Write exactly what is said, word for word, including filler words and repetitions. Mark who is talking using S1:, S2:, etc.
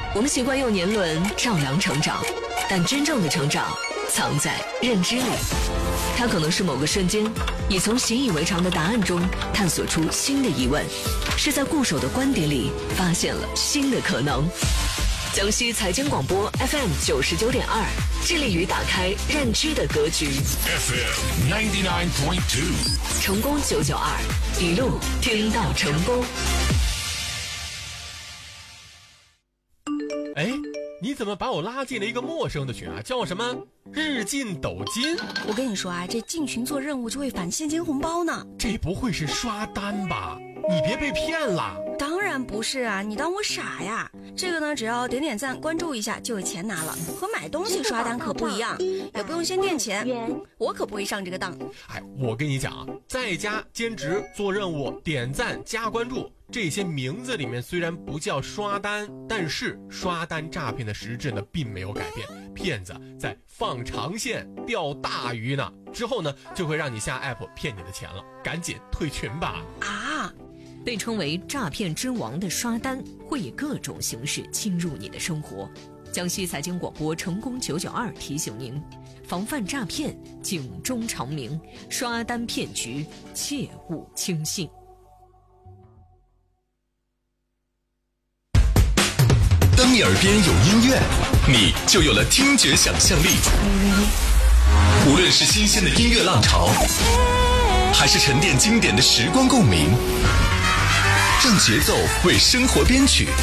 S1: 我们习惯用年轮丈量成长，但真正的成长藏在认知里。它可能是某个瞬间，你从习以为常的答案中探索出新的疑问，是在固守的观点里发现了新的可能。江西财经广播 F M 九十九点二，致力于打开认知的格局。
S2: F M ninety nine point two，
S1: 成功九九二，一路听到成功。
S3: 哎，你怎么把我拉进了一个陌生的群啊？叫什么日进斗金？
S4: 我跟你说啊，这进群做任务就会返现金红包呢。
S3: 这不会是刷单吧？你别被骗了。
S4: 当然不是啊，你当我傻呀？这个呢，只要点点赞关注一下就有钱拿了，和买东西刷单可不一样，也不用先垫钱，我可不会上这个当。
S3: 哎，我跟你讲啊，在家兼职做任务点赞加关注，这些名字里面虽然不叫刷单，但是刷单诈骗的实质呢并没有改变，骗子在放长线钓大鱼呢，之后呢就会让你下 app 骗你的钱了，赶紧退群吧。
S4: 啊，
S1: 被称为诈骗之王的刷单会以各种形式侵入你的生活。江西财经广播成功九九二提醒您，防范诈骗警钟长鸣，刷单骗局切勿轻信。
S2: 当你耳边有音乐，你就有了听觉想象力。无论是新鲜的音乐浪潮，还是沉淀经典的时光共鸣，让节奏为生活编曲，